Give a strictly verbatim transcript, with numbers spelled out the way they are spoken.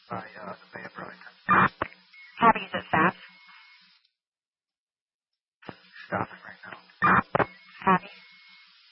by uh, the Bay of Burlington. How to use it fast? Stopping right now.